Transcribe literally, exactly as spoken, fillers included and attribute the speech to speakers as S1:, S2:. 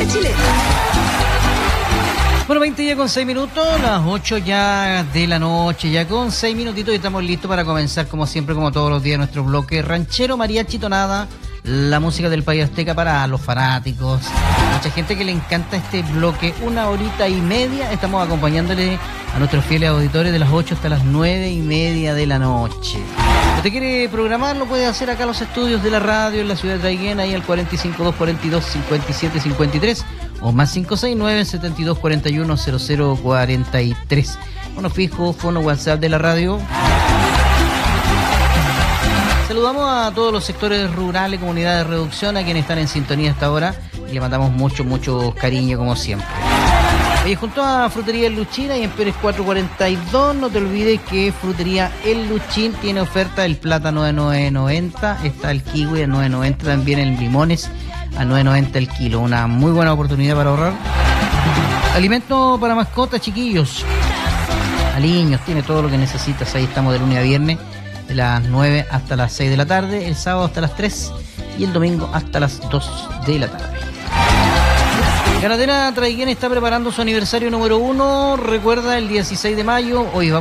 S1: chilena.
S2: Bueno, veinte ya con seis minutos, las ocho ya de la noche, ya con seis minutitos y estamos listos para comenzar, como siempre, como todos los días, nuestro bloque ranchero, mariachi, tonada, la música del país azteca para los fanáticos. Mucha gente que le encanta este bloque, una horita y media, estamos acompañándole a nuestros fieles auditores de las ocho hasta las nueve y media de la noche. Si usted quiere programar, lo puede hacer acá en los estudios de la radio en la ciudad de Traiguén, ahí al cuatro cinco dos cuatro dos cinco siete cinco tres o más cinco seis nueve siete dos cuatro uno cero cero cuatro tres. Bueno, fijo, fono WhatsApp de la radio. Saludamos a todos los sectores rurales, comunidades de reducción, a quienes están en sintonía hasta ahora y le mandamos mucho, mucho cariño como siempre. Y junto a Frutería El Luchín y en Pérez cuatrocientos cuarenta y dos, no te olvides que Frutería El Luchín tiene oferta el plátano de nueve noventa, está el kiwi de nueve noventa, también el limones a nueve noventa el kilo, una muy buena oportunidad para ahorrar. Alimento para mascotas, chiquillos, aliños, tiene todo lo que necesitas, ahí estamos de lunes a viernes, de las nueve hasta las seis de la tarde, el sábado hasta las tres y el domingo hasta las dos de la tarde. Ganadera Traiguén está preparando su aniversario número uno, recuerda el dieciséis de mayo, hoy vamos